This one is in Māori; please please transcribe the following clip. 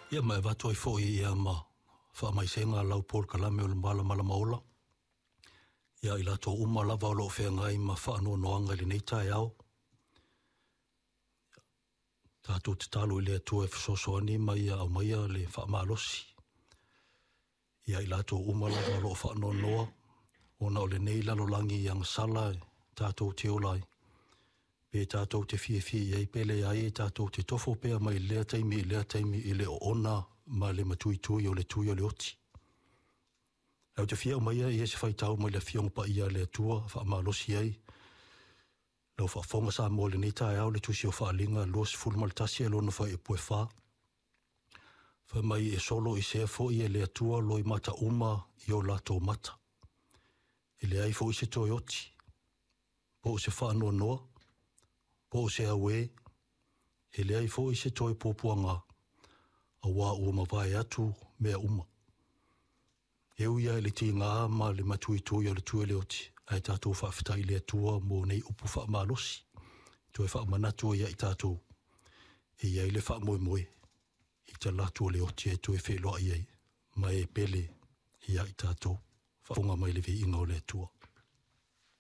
Ia mai vato I fo ia ma fa mai senga lau Paul Kalame o le mala maula. Ia I lato uma lava o lo whengai ma wha anua noanga li nei tai au. Tātou te talo I lea tua e whasosoani mai au mai le wha malosi. Ia I lato uma lava o lo wha anua noa. Ona o le nei lalolangi yang sala tātou te olai. Pe tātou te fie iai pele ai tātou te tofo pea mai lea taimi I le o ona ma le matui o le tui o le oti. Au te fia o mai I ese whaitau mai le fionga pa ia le tua wha malosi ai. Lau wha fonga sa mo le nei tae au le tusi o wha alinga luas fulmaltasi e lona wha e pue wha. Wha mai e solo I sea fo I le tua loi mata uma I o lato mata. I le ai fo I se toi oti. Po se wha anua noa. Po se awe. I le ai fo I se toi popuanga. A wā ua mawai atu mea uma. Eu ia le ti ngā ma le matui o le tue le oti. Ai tātou whawhitai le tua mō nei upu wha malosi. Toi wha manatua ia I tātou. E iai le wha moe moe. I ta latua le oti e toi wheloa iai. Mai e pele ia I tātou. Whaonga mai le vi inga o le tua.